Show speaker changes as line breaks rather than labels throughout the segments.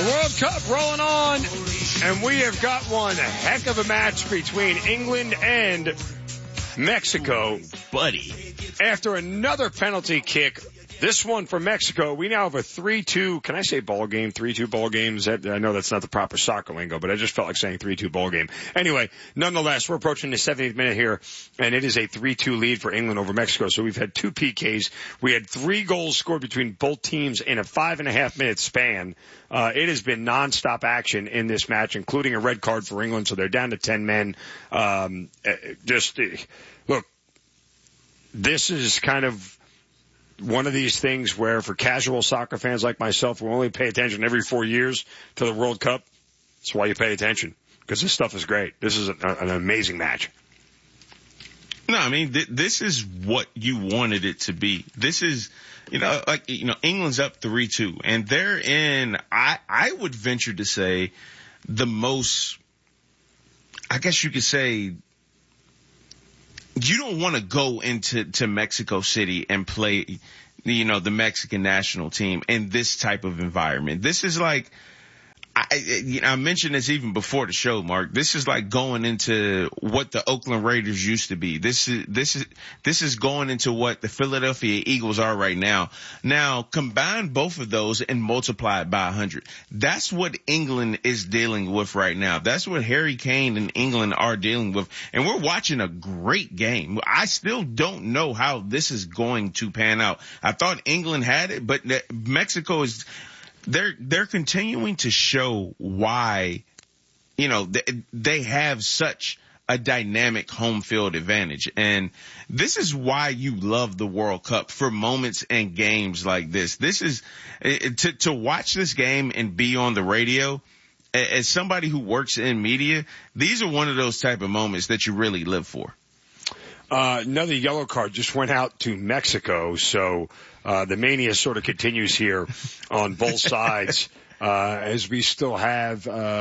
World Cup rolling on, and we have got one heck of a match between England and Mexico.
Buddy.
After another penalty kick, this one for Mexico, we now have a 3-2, can I say ball game? 3-2 ball games? I know that's not the proper soccer lingo, but I just felt like saying 3-2 ball game. Anyway, nonetheless, we're approaching the 70th minute here, and it is a 3-2 lead for England over Mexico. So we've had 2 PKs. We had 3 goals scored between both teams in a 5.5 minute span. It has been nonstop action in this match, including a red card for England, so they're down to 10 men. Look, this is kind of one of these things where for casual soccer fans like myself who only pay attention every 4 years to the World Cup, that's why you pay attention, because this stuff is great. This is an amazing match.
No, I mean, this is what you wanted it to be. This is, England's up 3-2, and they're in, I would venture to say, the most, I guess you could say, you don't want to go into Mexico City and play, the Mexican national team in this type of environment. This is like, I mentioned this even before the show, Mark. This is like going into what the Oakland Raiders used to be. This is going into what the Philadelphia Eagles are right now. Now, combine both of those and multiply it by 100. That's what England is dealing with right now. That's what Harry Kane and England are dealing with. And we're watching a great game. I still don't know how this is going to pan out. I thought England had it, but Mexico is, they're continuing to show why, they have such a dynamic home field advantage. And this is why you love the World Cup, for moments and games like this. This is to watch this game and be on the radio. As somebody who works in media, these are one of those type of moments that you really live for.
Another yellow card just went out to Mexico, so the mania sort of continues here on both sides as we still have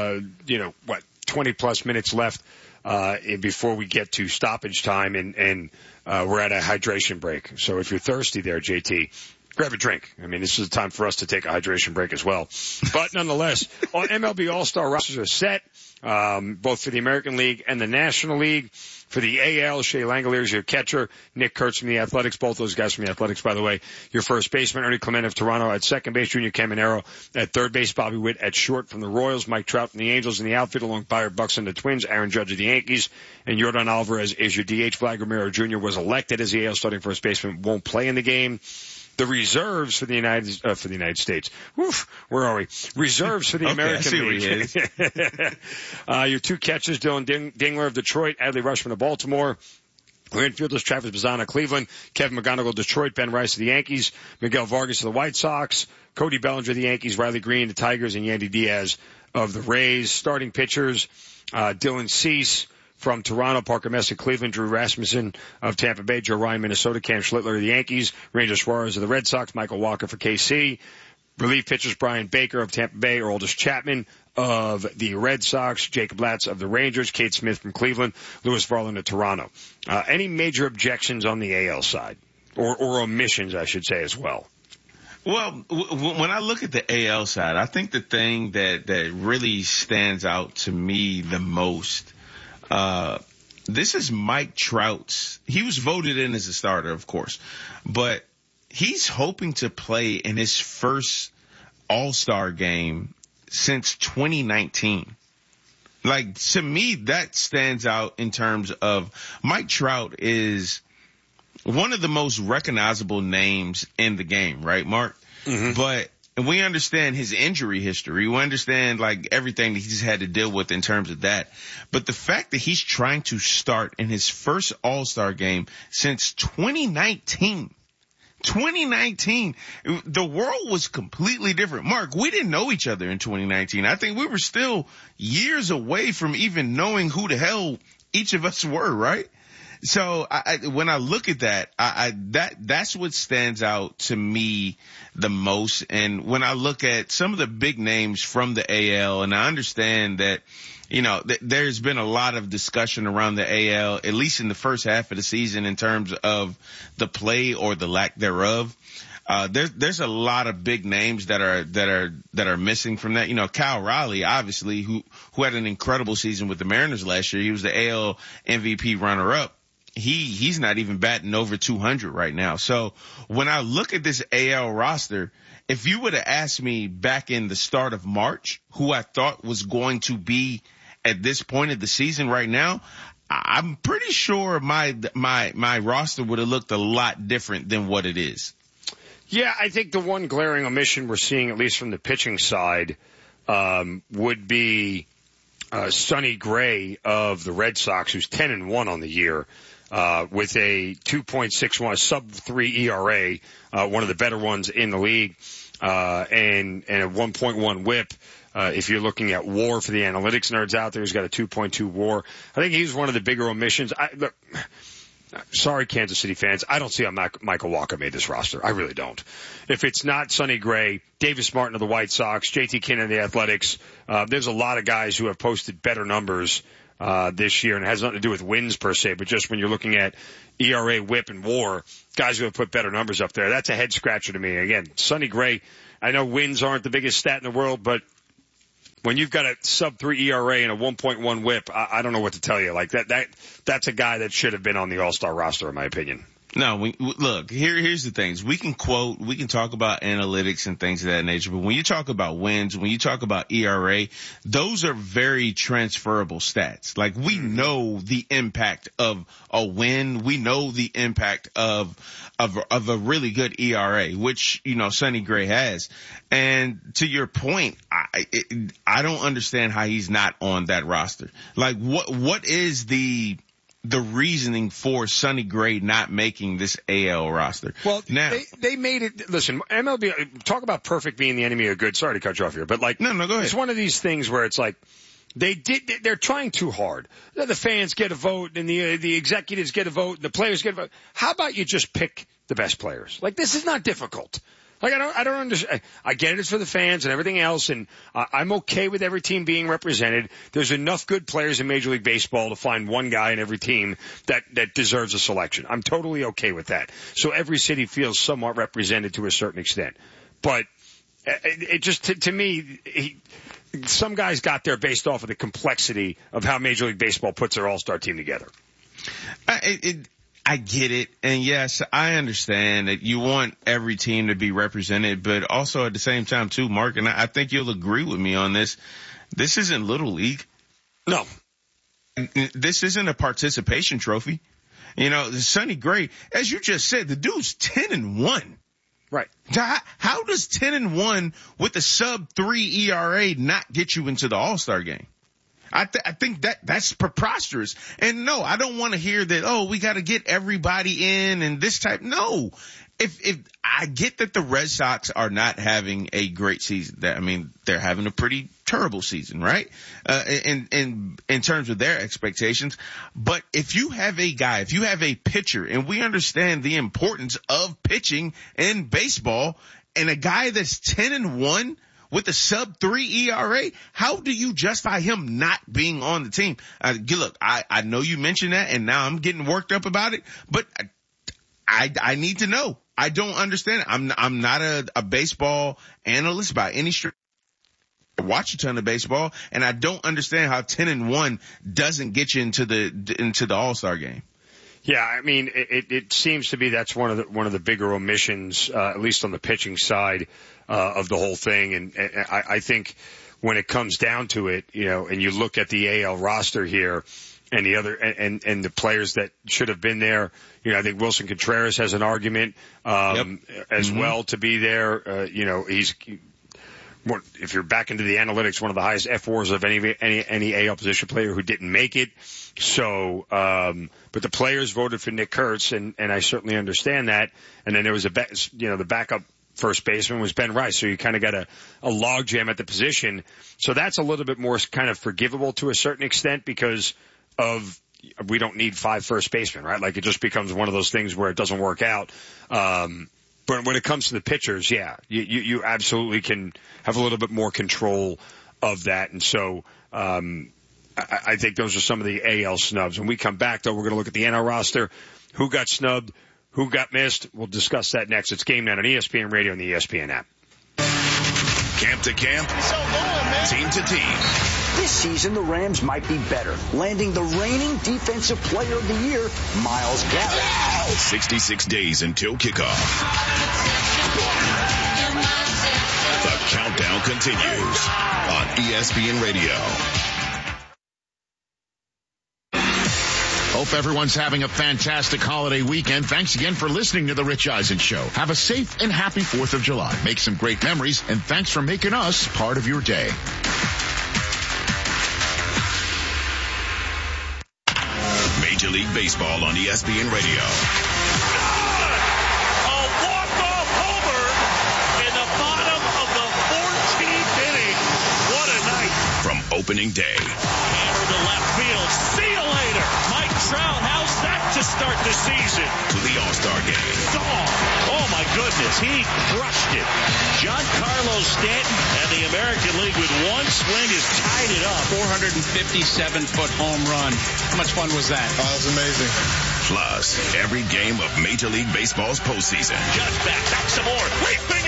20 plus minutes left before we get to stoppage time, and we're at a hydration break. So if you're thirsty there, JT, grab a drink. I mean, this is the time for us to take a hydration break as well. But nonetheless, on MLB All-Star rosters are set, both for the American League and the National League. For the AL, Shea Langoliers, your catcher. Nick Kurtz from the Athletics, both those guys from the Athletics, by the way. Your first baseman, Ernie Clement of Toronto at second base, Junior Caminero at third base, Bobby Witt at short from the Royals, Mike Trout from the Angels in the outfield, along with Byron Buxton, the Twins, Aaron Judge of the Yankees, and Yordan Alvarez is your DH. Vladimir Jr. was elected as the AL starting first baseman, won't play in the game. The reserves for the United States. Woof, where are we? Reserves for the American League. Your 2 catchers, Dylan Dingler of Detroit, Adley Rutschman of Baltimore. Your infielders, Travis Bazzana of Cleveland, Kevin McGonigal of Detroit, Ben Rice of the Yankees, Miguel Vargas of the White Sox, Cody Bellinger of the Yankees, Riley Green of the Tigers, and Yandy Diaz of the Rays. Starting pitchers, Dylan Cease from Toronto, Parker Messick, Cleveland, Drew Rasmussen of Tampa Bay, Joe Ryan, Minnesota, Cam Schlittler of the Yankees, Ranger Suarez of the Red Sox, Michael Walker for KC. Relief pitchers, Brian Baker of Tampa Bay, Aroldis Chapman of the Red Sox, Jacob Latz of the Rangers, Kate Smith from Cleveland, Lewis Varland of Toronto. Any major objections on the AL side? Or omissions, I should say, as well?
Well, when I look at the AL side, I think the thing that really stands out to me the most, this is Mike Trout's. He was voted in as a starter, of course, but he's hoping to play in his first All-Star game since 2019. Like, to me, that stands out in terms of Mike Trout is one of the most recognizable names in the game, right, Mark? Mm-hmm. But and we understand his injury history. We understand like everything that he's had to deal with in terms of that. But the fact that he's trying to start in his first All-Star game since 2019, the world was completely different. Mark, we didn't know each other in 2019. I think we were still years away from even knowing who the hell each of us were, right? So when I look at that, that's what stands out to me the most. And when I look at some of the big names from the AL, and I understand that, you know, there's been a lot of discussion around the AL, at least in the first half of the season, in terms of the play or the lack thereof. There's a lot of big names that are missing from that. You know, Kyle Riley, obviously, who had an incredible season with the Mariners last year. He was the AL MVP runner-up. He's not even batting over 200 right now. So when I look at this AL roster, if you would have asked me back in the start of March who I thought was going to be at this point of the season right now, I'm pretty sure my roster would have looked a lot different than what it is.
Yeah, I think the one glaring omission we're seeing, at least from the pitching side, would be Sonny Gray of the Red Sox, who's 10-1 on the year. With a 2.61 sub-3 ERA, one of the better ones in the league, and a 1.1 WHIP. If you're looking at WAR for the analytics nerds out there, he's got a 2.2 WAR. I think he's one of the bigger omissions. Look, sorry, Kansas City fans, I don't see how Michael Walker made this roster. I really don't. If it's not Sonny Gray, Davis Martin of the White Sox, JT Kinnan of the Athletics, there's a lot of guys who have posted better numbers this year, and it has nothing to do with wins per se, but just when you're looking at ERA, WHIP, and WAR, guys who have put better numbers up there. That's a head scratcher to me. Again, Sonny Gray, I know wins aren't the biggest stat in the world, but when you've got a sub-3 ERA and a 1.1 WHIP, I don't know what to tell you. Like that's a guy that should have been on the All-Star roster, in my opinion.
No, look, here's the things. We can talk about analytics and things of that nature, but when you talk about wins, when you talk about ERA, those are very transferable stats. Like, we know the impact of a win. We know the impact of a really good ERA, which, you know, Sonny Gray has. And to your point, I don't understand how he's not on that roster. Like, what is the reasoning for Sonny Gray not making this AL roster?
Well,
now
they made it. Listen, MLB, talk about perfect being the enemy of good. Sorry to cut you off here, but like,
no, go ahead.
It's one of these things where it's like, they're trying too hard. The fans get a vote and the executives get a vote and the players get a vote. How about you just pick the best players? Like, this is not difficult. Like, I don't understand. I get it, it's for the fans and everything else, and I'm okay with every team being represented. There's enough good players in Major League Baseball to find one guy in every team that deserves a selection. I'm totally okay with that. So every city feels somewhat represented to a certain extent. But it just, to me, some guys got there based off of the complexity of how Major League Baseball puts their all-star team together.
I get it. And yes, I understand that you want every team to be represented, but also at the same time too, Mark, and I think you'll agree with me on this. This isn't Little League.
No.
This isn't a participation trophy. You know, Sonny Gray, as you just said, the dude's 10-1.
Right.
How does 10-1 with a sub-3 ERA not get you into the All-Star game? I think that's preposterous. And no, I don't want to hear that, oh, we got to get everybody in and this type. No. If I get that the Red Sox are not having a great season, they're having a pretty terrible season, right? In terms of their expectations. But if you have a pitcher, and we understand the importance of pitching in baseball, and a guy that's 10-1 with a sub-3 ERA, how do you justify him not being on the team? Look, I know you mentioned that, and now I'm getting worked up about it, but I need to know. I don't understand it. I'm not a baseball analyst by any stretch. I watch a ton of baseball, and I don't understand how 10-1 doesn't get you into the All-Star game.
Yeah, I mean, it seems to be that's one of the bigger omissions, at least on the pitching side of the whole thing. And I think when it comes down to it, you know, and you look at the AL roster here and the other and the players that should have been there, you know, I think Wilson Contreras has an argument as well to be there. You know, he's. If you're back into the analytics, one of the highest F4s of any AL position player who didn't make it. So, but the players voted for Nick Kurtz, and I certainly understand that. And then there was the backup first baseman was Ben Rice. So you kind of got a logjam at the position. So that's a little bit more kind of forgivable to a certain extent because of we don't need 5 first basemen, right? Like it just becomes one of those things where it doesn't work out. But when it comes to the pitchers, yeah, you absolutely can have a little bit more control of that. And so, I think those are some of the AL snubs. When we come back, though, we're going to look at the NL roster. Who got snubbed? Who got missed? We'll discuss that next. It's Game Night on ESPN Radio and the ESPN app.
Camp to camp, team to team.
This season, the Rams might be better, landing the reigning Defensive Player of the Year, Myles Garrett.
66 days until kickoff. The countdown continues on ESPN Radio.
Hope everyone's having a fantastic holiday weekend. Thanks again for listening to The Rich Eisen Show. Have a safe and happy 4th of July. Make some great memories, and thanks for making us part of your day.
Major League Baseball on ESPN Radio.
A walk-off homer in the bottom of the 14th inning. What a night.
From opening day.
Hammer to left field. See you later. Mike Trout, how's that to start the season?
To the All-Star Game.
Oh my goodness, he crushed it. Giancarlo Stanton and the American League with one swing has tied it up.
457-foot home run. How much fun was that?
Oh, that's amazing.
Plus, every game of Major League Baseball's postseason.
Judge back some more. Leaping